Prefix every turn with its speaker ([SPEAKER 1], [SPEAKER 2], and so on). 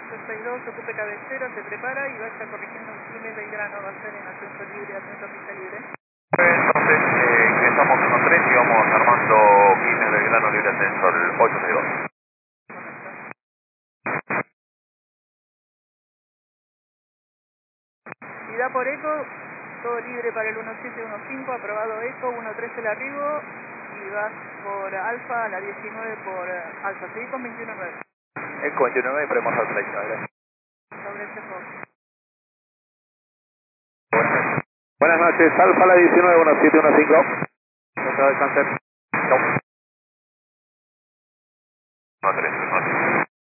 [SPEAKER 1] 862, ocupe cabecera, se prepara y vaya corrigiendo Quilmes Belgrano, va a ser en ascenso libre, ascenso pista libre.
[SPEAKER 2] Entonces, ingresamos 1-3 y vamos armando Quilmes Belgrano libre ascenso al 862.
[SPEAKER 1] Si da por eco, todo libre para el 1715, aprobado eco, 13 el arribo y vas por alfa a la 19 por alfa. Seguí con 21.9.
[SPEAKER 2] Eco 29 y ponemos al 30, ¿verdad?
[SPEAKER 1] Sobre ese foco.
[SPEAKER 2] Buenas noches, Alfa la 19, 1715. Otra vez cáncer. No. 1-3.